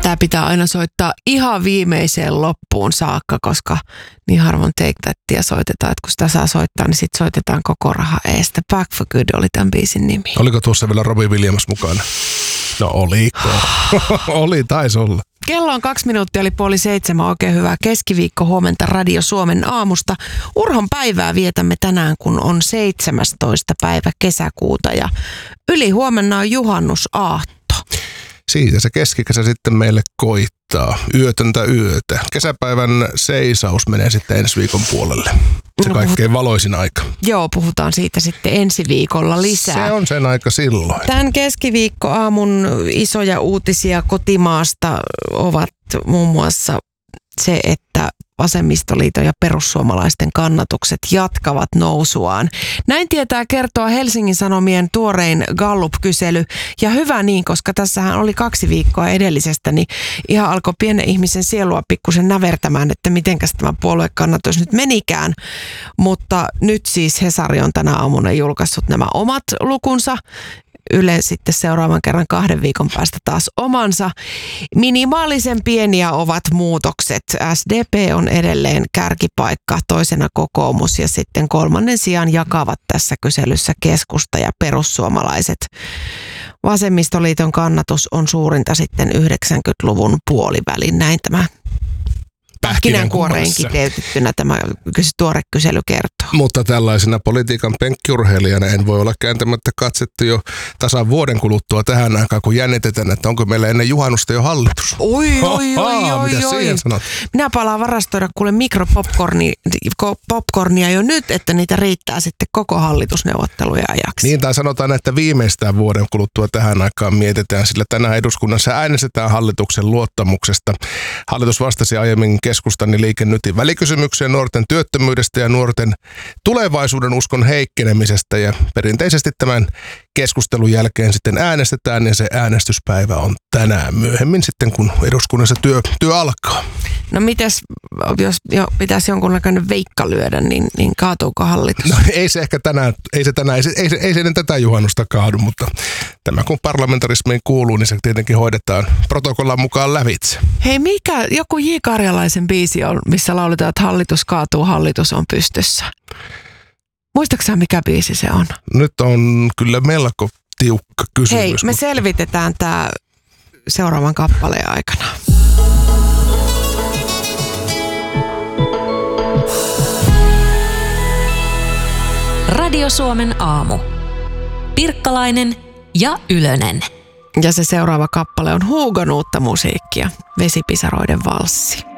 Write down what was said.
Tää pitää aina soittaa ihan viimeiseen loppuun saakka, koska niin harvoin Take Thatia soitetaan, että kun sitä saa soittaa, niin sit soitetaan koko raha eestä. Back for Good oli tämän biisin nimi. Oliko tuossa vielä Robbie Williams mukana? No oliko? Oli, taisi olla. Kello on 2 minuuttia, eli 6:30. Oikein hyvää keskiviikko, huomenta Radio Suomen aamusta. Urhon päivää vietämme tänään, kun on 17. päivä kesäkuuta ja yli huomenna on juhannusaatto. Siitä se keskikesä sitten meille koittaa. Yötöntä yötä. Kesäpäivän seisaus menee sitten ensi viikon puolelle. Se kaikkein valoisin aika. Joo, puhutaan siitä sitten ensi viikolla lisää. Se on sen aika silloin. Tämän keskiviikkoaamun isoja uutisia kotimaasta ovat muun muassa se, että Vasemmistoliiton ja perussuomalaisten kannatukset jatkavat nousuaan. Näin tietää kertoa Helsingin Sanomien tuorein Gallup-kysely. Ja hyvä niin, koska tässähän oli 2 viikkoa edellisestä, niin ihan alkoi pienen ihmisen sielua pikkusen nävertämään, että mitenkäs tämä puoluekannatus nyt menikään. Mutta nyt siis Hesari on tänä aamuna julkaissut nämä omat lukunsa. Yle sitten seuraavan kerran 2 viikon päästä taas omansa. Minimaalisen pieniä ovat muutokset. SDP on edelleen kärkipaikka, toisena kokoomus ja sitten 3. sijaan jakavat tässä kyselyssä keskusta ja perussuomalaiset. Vasemmistoliiton kannatus on suurinta sitten 90-luvun puolivälin. Näin tämä pähkinänkuoreen kiteytettynä tämä tuore kysely kertoo. Mutta tällaisena politiikan penkkiurheilijana en voi olla kääntämättä katsettu jo tasan vuoden kuluttua tähän aikaan, kun jännitetään, että onko meillä ennen juhannusta jo hallitus. Oi. Mitä siihen sanot? Minä palaan varastoida kuule mikropopcornia jo nyt, että niitä riittää sitten koko hallitusneuvotteluja ajaksi. Niin, tai sanotaan, että viimeistään vuoden kuluttua tähän aikaan mietitään, sillä tänään eduskunnassa äänestetään hallituksen luottamuksesta. Hallitus vastasi aiemmin Keskustan ja Liike Nytin välikysymykseen nuorten työttömyydestä ja nuorten tulevaisuuden uskon heikkenemisestä. Ja perinteisesti tämän keskustelun jälkeen sitten äänestetään ja se äänestyspäivä on tänään myöhemmin sitten, kun eduskunnassa työ alkaa. No mites, jos pitäisi jonkunnäköinen veikka lyödä, niin kaatuuko hallitus? No ei se ehkä tänään, ei se ennen tätä juhannusta kaadu, mutta tämä kun parlamentarismiin kuuluu, niin se tietenkin hoidetaan protokollan mukaan lävitse. Hei, mikä joku J. Karjalaisen biisi on, missä lauletaan, että hallitus kaatuu, hallitus on pystyssä? Muistaaksä mikä biisi se on? Nyt on kyllä melko tiukka kysymys. Hei, me selvitetään tämä seuraavan kappaleen aikana. Radio Suomen aamu. Pirkkalainen ja Ylönen. Ja se seuraava kappale on Hugon uutta musiikkia, Vesipisaroiden valssi.